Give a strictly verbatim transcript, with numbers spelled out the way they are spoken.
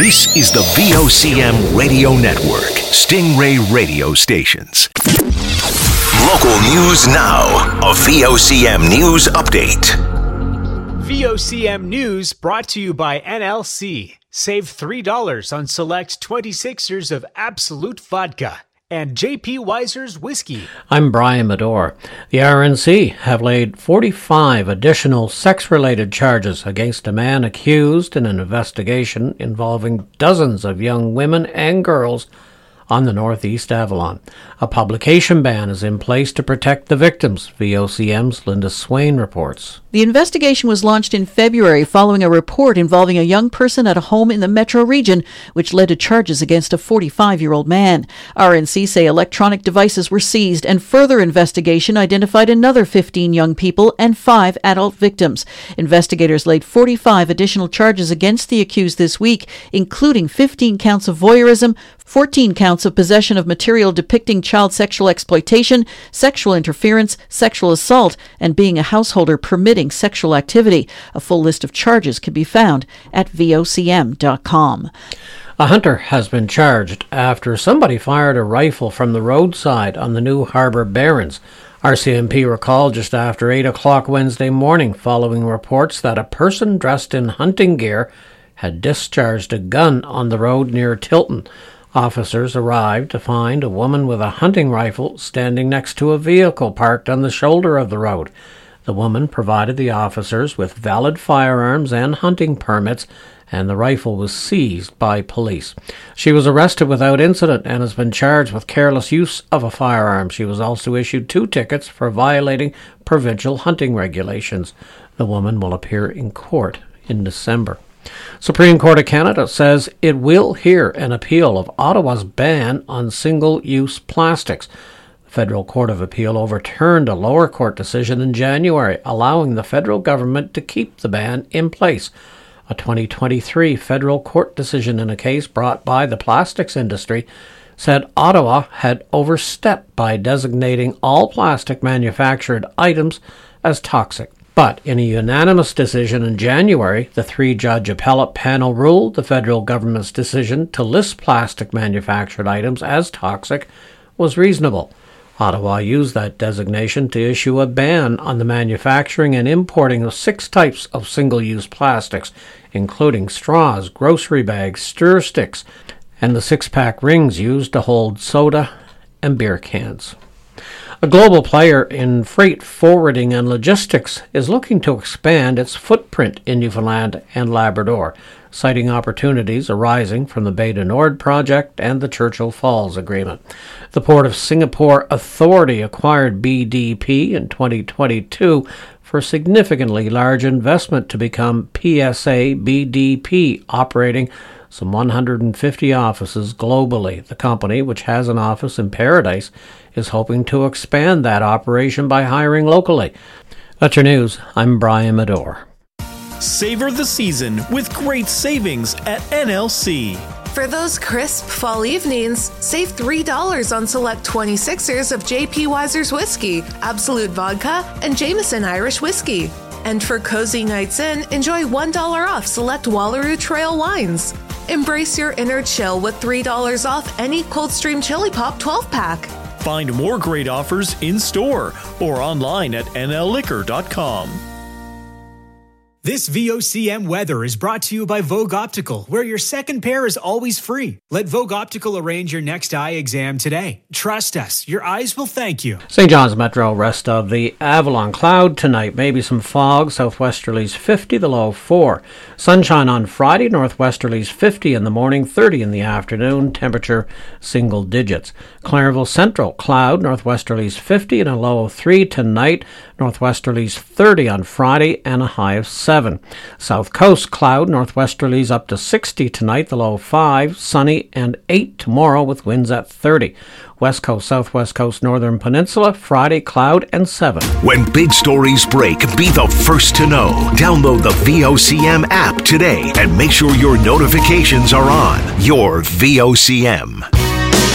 This is the V O C M Radio Network, Stingray Radio Stations. Local news now. A V O C M News Update. V O C M News brought to you by N L C. Save three dollars on select twenty-sixers of Absolute Vodka and J P Weiser's Whiskey. I'm Brian Medore. The R N C have laid forty-five additional sex-related charges against a man accused in an investigation involving dozens of young women and girls on the Northeast Avalon. A publication ban is in place to protect the victims, V O C M's Linda Swain reports. The investigation was launched in February following a report involving a young person at a home in the metro region, which led to charges against a forty-five-year-old man. R N C say electronic devices were seized, and further investigation identified another fifteen young people and five adult victims. Investigators laid forty-five additional charges against the accused this week, including fifteen counts of voyeurism, fourteen counts of possession of material depicting child sexual exploitation, sexual interference, sexual assault, and being a householder permitting sexual activity. A full list of charges can be found at V O C M dot com. A hunter has been charged after somebody fired a rifle from the roadside on the New Harbour Barrens. R C M P recalled just after eight o'clock Wednesday morning following reports that a person dressed in hunting gear had discharged a gun on the road near Tilton. Officers arrived to find a woman with a hunting rifle standing next to a vehicle parked on the shoulder of the road. The woman provided the officers with valid firearms and hunting permits, and the rifle was seized by police. She was arrested without incident and has been charged with careless use of a firearm. She was also issued two tickets for violating provincial hunting regulations. The woman will appear in court in December. Supreme Court of Canada says it will hear an appeal of Ottawa's ban on single-use plastics. The Federal Court of Appeal overturned a lower court decision in January, allowing the federal government to keep the ban in place. A twenty twenty-three federal court decision in a case brought by the plastics industry said Ottawa had overstepped by designating all plastic manufactured items as toxic. But in a unanimous decision in January, the three-judge appellate panel ruled the federal government's decision to list plastic manufactured items as toxic was reasonable. Ottawa used that designation to issue a ban on the manufacturing and importing of six types of single-use plastics, including straws, grocery bags, stir sticks, and the six-pack rings used to hold soda and beer cans. A global player in freight forwarding and logistics is looking to expand its footprint in Newfoundland and Labrador, citing opportunities arising from the Bay du Nord project and the Churchill Falls Agreement. The Port of Singapore Authority acquired B D P in twenty twenty-two for a significantly large investment to become P S A B D P, operating some one hundred fifty offices globally. The company, which has an office in Paradise, is hoping to expand that operation by hiring locally. That's your news. I'm Brian Medore. Savor the season with great savings at N L C. For those crisp fall evenings, save three dollars on select twenty-sixers of J P Weiser's Whiskey, Absolute Vodka, and Jameson Irish Whiskey. And for cozy nights in, enjoy one dollar off select Wallaroo Trail wines. Embrace your inner chill with three dollars off any Coldstream Chili Pop twelve-pack. Find more great offers in store or online at N L liquor dot com. This V O C M weather is brought to you by Vogue Optical, where your second pair is always free. Let Vogue Optical arrange your next eye exam today. Trust us, your eyes will thank you. Saint John's Metro, rest of the Avalon. Cloud tonight, maybe some fog, southwesterlies fifty, the low four. Sunshine on Friday, northwesterlies fifty in the morning, thirty in the afternoon, temperature single digits. Clareville Central, cloud, northwesterlies fifty and a low of three tonight, northwesterlies thirty on Friday and a high of seven. South Coast, cloud, northwesterlies up to sixty tonight, the low five, sunny and eight tomorrow with winds at thirty. West Coast, Southwest Coast, Northern Peninsula, Friday, cloud and seven. When big stories break, be the first to know. Download the V O C M app today and make sure your notifications are on. Your V O C M.